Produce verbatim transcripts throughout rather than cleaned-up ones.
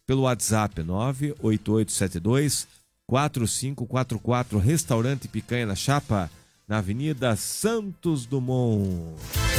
pelo WhatsApp nove oito oito sete dois quatro cinco quatro quatro. Restaurante Picanha na Chapa, na Avenida Santos Dumont.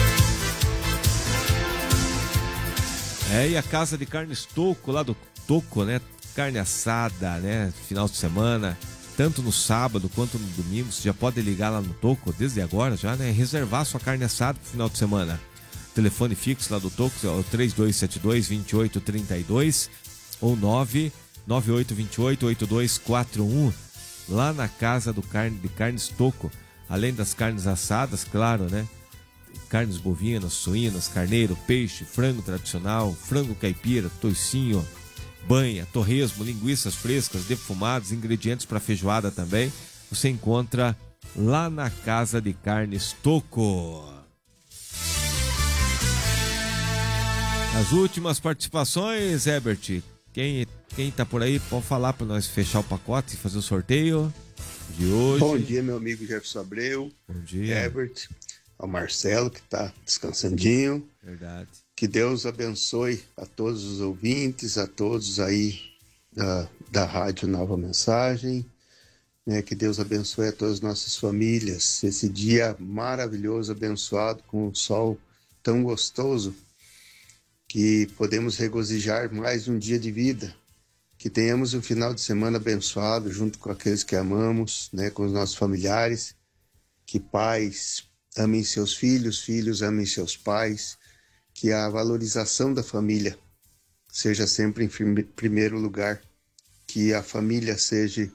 É, e a Casa de Carnes Toco, lá do Toco, né? Carne assada, né? Final de semana, tanto no sábado quanto no domingo. Você já pode ligar lá no Toco, desde agora já, né? Reservar sua carne assada pro final de semana. Telefone fixo lá do Toco é o três dois sete dois, dois oito três dois ou nove nove oito dois oito, oito dois quatro um. Lá na Casa do Carne, de Carnes Toco. Além das carnes assadas, claro, né? Carnes bovinas, suínas, carneiro, peixe, frango tradicional, frango caipira, toicinho, banha, torresmo, linguiças frescas, defumados, ingredientes para feijoada também. Você encontra lá na Casa de Carnes Toco. As últimas participações, Herbert. Quem, quem tá por aí pode falar para nós fechar o pacote e fazer o sorteio de hoje. Bom dia, meu amigo Jefferson Abreu. Bom dia. Herbert. Ao Marcelo, que está descansandinho. Verdade. Que Deus abençoe a todos os ouvintes, a todos aí da, da Rádio Nova Mensagem. Né? Que Deus abençoe a todas as nossas famílias. Esse dia maravilhoso, abençoado, com um sol tão gostoso, que podemos regozijar mais um dia de vida. Que tenhamos um final de semana abençoado, junto com aqueles que amamos, né? Com os nossos familiares. Que pais amem seus filhos, filhos amem seus pais, que a valorização da família seja sempre em primeiro lugar, que a família seja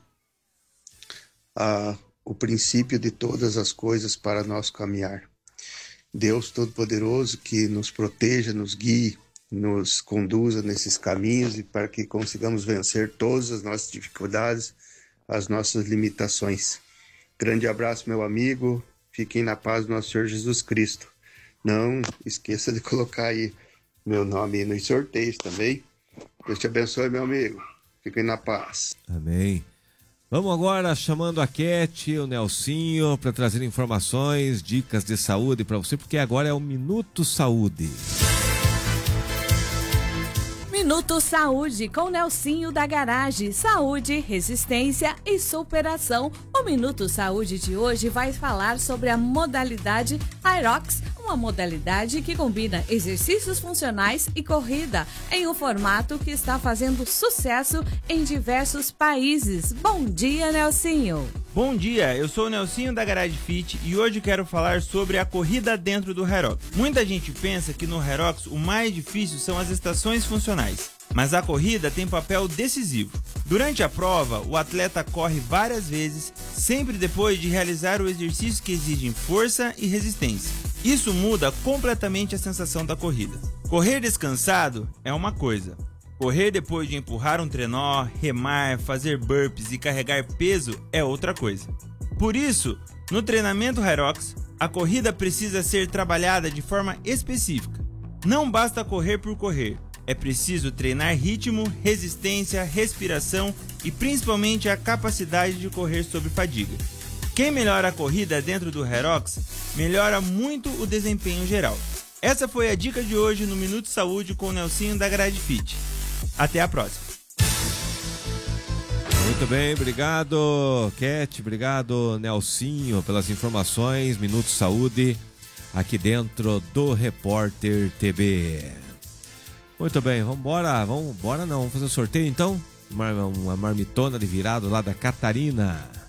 a, o princípio de todas as coisas para nosso caminhar. Deus Todo-Poderoso que nos proteja, nos guie, nos conduza nesses caminhos e para que consigamos vencer todas as nossas dificuldades, as nossas limitações. Grande abraço, meu amigo. Fiquem na paz do nosso Senhor Jesus Cristo. Não esqueça de colocar aí meu nome nos sorteios também. Deus te abençoe, meu amigo. Fiquem na paz. Amém. Vamos agora chamando a Cat, o Nelsinho, para trazer informações, dicas de saúde para você, porque agora é o Minuto Saúde. Minuto Saúde com Nelsinho da Garage. Saúde, resistência e superação. O Minuto Saúde de hoje vai falar sobre a modalidade Aerox, uma modalidade que combina exercícios funcionais e corrida em um formato que está fazendo sucesso em diversos países. Bom dia, Nelsinho. Bom dia, eu sou o Nelsinho da Garage Fit e hoje quero falar sobre a corrida dentro do Aerox. Muita gente pensa que no Aerox o mais difícil são as estações funcionais, mas a corrida tem papel decisivo. Durante a prova, o atleta corre várias vezes, sempre depois de realizar o exercício que exige força e resistência. Isso muda completamente a sensação da corrida. Correr descansado é uma coisa. Correr depois de empurrar um trenó, remar, fazer burpees e carregar peso é outra coisa. Por isso, no treinamento Aerox, a corrida precisa ser trabalhada de forma específica. Não basta correr por correr, é preciso treinar ritmo, resistência, respiração e principalmente a capacidade de correr sob fadiga. Quem melhora a corrida dentro do Aerox, melhora muito o desempenho geral. Essa foi a dica de hoje no Minuto Saúde com o Nelsinho da Garage Fit. Até a próxima. Muito bem, obrigado, Cat, obrigado, Nelsinho, pelas informações. Minuto Saúde, aqui dentro do Repórter T V. Muito bem, vamos embora, vamos embora não, vamos fazer o sorteio então? Uma, uma marmitona de virado lá da Catarina.